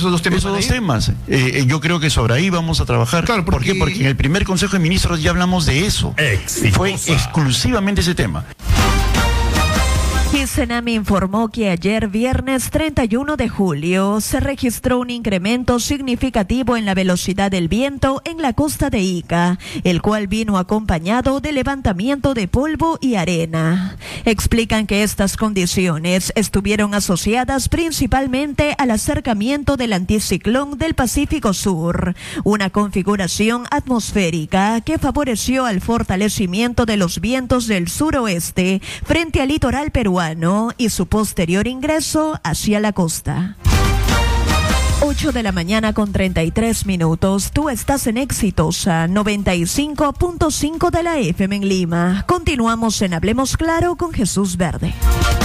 esos dos temas. Esos dos temas. Yo creo que sobre ahí vamos a trabajar. Claro, ¿Por qué? Porque en el primer Consejo de Ministros ya hablamos de eso. Exitosa. Fue exclusivamente ese tema. Senami informó que ayer, viernes 31 de julio, se registró un incremento significativo en la velocidad del viento en la costa de Ica, el cual vino acompañado de levantamiento de polvo y arena. Explican que estas condiciones estuvieron asociadas principalmente al acercamiento del anticiclón del Pacífico Sur, una configuración atmosférica que favoreció al fortalecimiento de los vientos del suroeste frente al litoral peruano y su posterior ingreso hacia la costa. 8 de la mañana con 33 minutos. Tú estás en Exitosa 95.5 de la FM en Lima. Continuamos en Hablemos Claro con Jesús Verde.